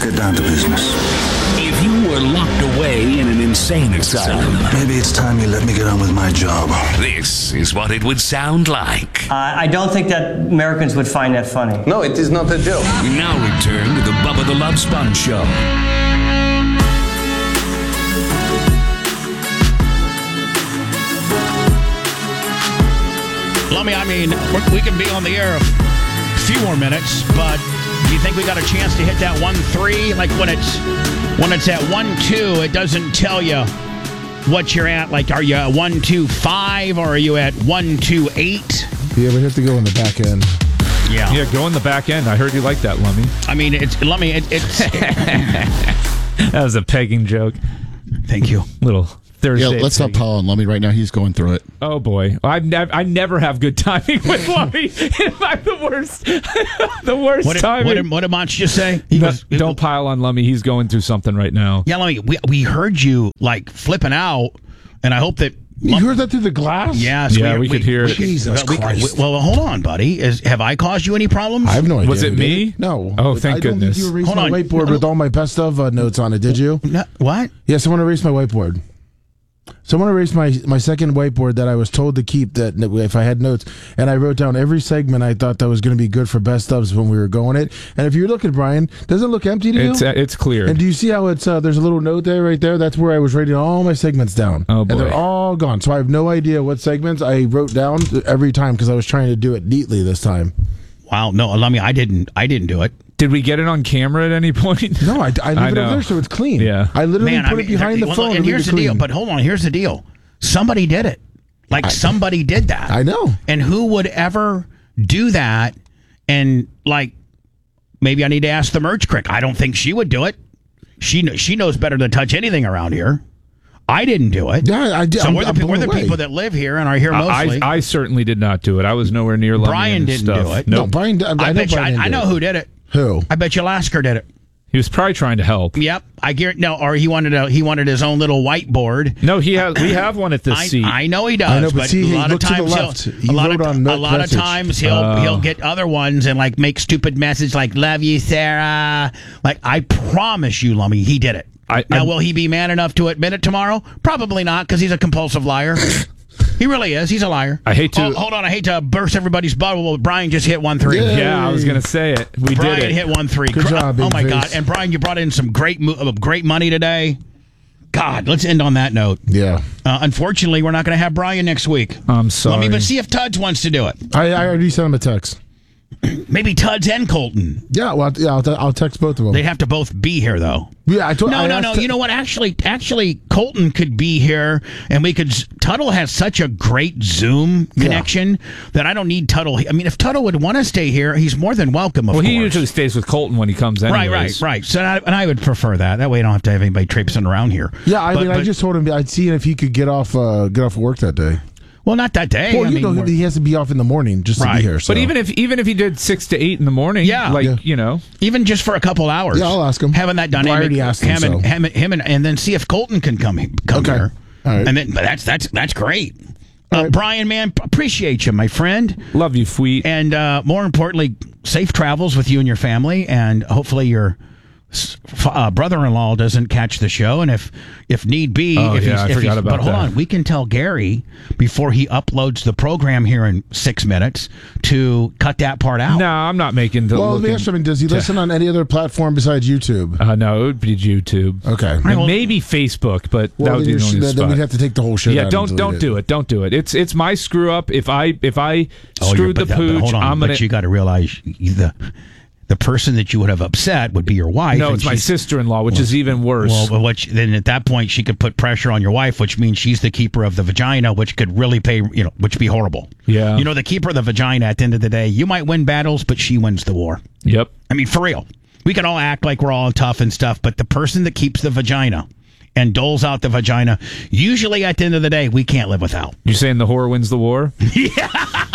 get down to business. If you were locked away in an insane asylum, Maybe it's time you let me get on with my job. this is what it would sound like. I don't think that Americans would find that funny. No, it is not a joke. We now return to the Bubba the Love Sponge Show. I mean, we can be on the air a few more minutes, but do you think we got a chance to hit that 1-3? Like when it's at 1-2, it doesn't tell you what you're at. Like, are you at 1-2-5 or are you at 1-2-8? Yeah, we have to go in the back end. Yeah. Yeah, go in the back end. I heard you like that, Lummy. I mean, it's That was a pegging joke. Thank you. Little Thursday. Yeah, let's stop calling Lummy right now. He's going through it. Oh, boy. I never have good timing with Lummy. I'm the worst. The worst timing. What did Monch just say? Don't pile on Lummy. He's going through something right now. Yeah, Lummy, we heard you, like, flipping out, and I hope that... You heard that through the glass? Yes. Yeah, we could hear it. Jesus Christ. Well, hold on, buddy. Have I caused you any problems? I have no idea. Was it me? No. Oh, thank I don't goodness. think you erased Hold my on. whiteboard with all my best stuff notes on it, did you? No, what? Yeah, someone erased my whiteboard. Someone erased my second whiteboard that I was told to keep that if I had notes, and I wrote down every segment I thought that was going to be good for best ofs when we were going it. And if you look at Brian, does it look empty to you? It's clear. And do you see how it's there's a little note there right there? That's where I was writing all my segments down. Oh, boy. And they're all gone. So I have no idea what segments I wrote down every time because I was trying to do it neatly this time. Wow, no, Lummy, I didn't do it. Did we get it on camera at any point? No, I leave it over there so it's clean. Yeah. I literally put it behind the phone. And here's the deal. But hold on, here's the deal. Somebody did it. Somebody did that. I know. And who would ever do that? And maybe I need to ask the merch crick. I don't think she would do it. She knows better than touch anything around here. I didn't do it. Yeah, I did. So we're the people that live here and are here mostly. I certainly did not do it. I was nowhere near Lummy. Brian and didn't stuff. do it. Nope. No, Brian. I know who did it. Who? I bet you Lasker did it. He was probably trying to help. Yep, I guarantee. No, or he wanted his own little whiteboard. No, we have one at this seat. I know he does. I know, but see, a lot of times a lot of times he'll get other ones and make stupid messages like "Love you, Sarah." I promise you, Lummy, he did it. Will he be man enough to admit it tomorrow? Probably not, because he's a compulsive liar. He really is. He's a liar. I hate to... hold on. I hate to burst everybody's bubble. Well, Brian just hit 1-3. Yeah, I was going to say it. Brian did it. hit 1-3. Good job, oh, my big God. face. And, Brian, you brought in some great money today. God, let's end on that note. Yeah. Unfortunately, we're not going to have Brian next week. I'm sorry. But see if Tuds wants to do it. I already sent him a text. Maybe Tuds and Colton. Yeah, well, I'll text both of them. They'd have to both be here, though. Yeah, No. You know what? Actually, Colton could be here, and we could. Tuttle has such a great Zoom connection that I don't need Tuttle. I mean, if Tuttle would want to stay here, he's more than welcome. Of course. He usually stays with Colton when he comes anyways. Right. So, I would prefer that. That way, I don't have to have anybody traipsing around here. Yeah, I just told him I'd see if he could get off work that day. Well, not that day. Well, he has to be off in the morning just to be here. So. But even if he did 6 to 8 in the morning, even just for a couple hours. Yeah, I'll ask him. Having that done, I already asked him. And then see if Colton can come here. All right. And then, but that's great. Brian, man, appreciate you, my friend. Love you, Fweet. And more importantly, safe travels with you and your family, and hopefully your brother-in-law doesn't catch the show, and if need be, I forgot about but hold that. on, we can tell Gary before he uploads the program here in 6 minutes to cut that part out. No, I'm not making the. Well, let me ask you, does he listen on any other platform besides YouTube? No, it would be YouTube. Okay, and maybe Facebook, but that would be the only spot. Then we'd have to take the whole shit. Yeah, out don't do it. Don't do it. It's my screw up. If I screwed the pooch, hold on, I'm gonna. But you got to realize the person that you would have upset would be your wife. No, it's my sister-in-law, which is even worse. Well, then at that point, she could put pressure on your wife, which means she's the keeper of the vagina, which could really which would be horrible. Yeah. The keeper of the vagina, at the end of the day, you might win battles, but she wins the war. Yep. I mean, for real. We can all act like we're all tough and stuff, but the person that keeps the vagina and doles out the vagina, usually at the end of the day, we can't live without. You're saying the whore wins the war? Yeah.